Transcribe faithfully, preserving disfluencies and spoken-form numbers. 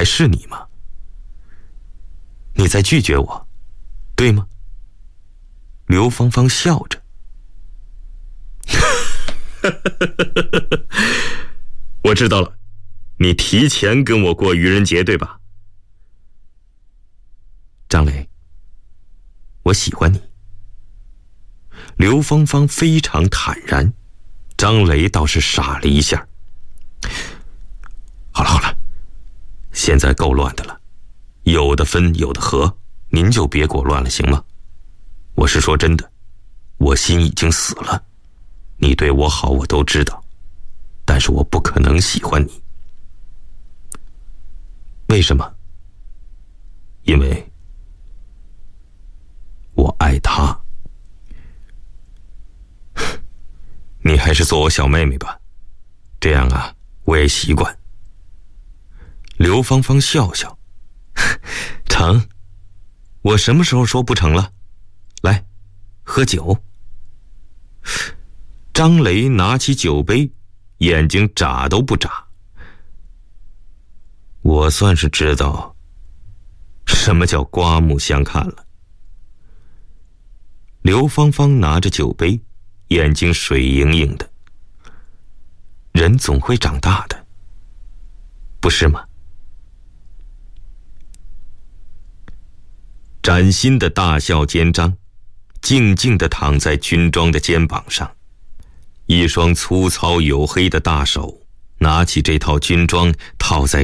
还是你吗？你在拒绝我，对吗？刘芳芳笑着。我知道了，你提前跟我过愚人节，对吧？张磊，我喜欢你。刘芳芳非常坦然，张磊倒是傻了一下。好了好了，现在够乱的了，有的分有的合，您就别给我乱了行吗？我是说真的，我心已经死了，你对我好我都知道，但是我不可能喜欢你。为什么？因为我爱他。你还是做我小妹妹吧，这样啊，我也习惯。刘芳芳笑笑，成，我什么时候说不成了？来，喝酒。张雷拿起酒杯，眼睛眨都不眨。我算是知道什么叫刮目相看了。刘芳芳拿着酒杯，眼睛水盈盈的。人总会长大的，不是吗？崭新的大笑肩章静静地躺在军装的肩膀上，一双粗糙黝黑的大手拿起这套军装套在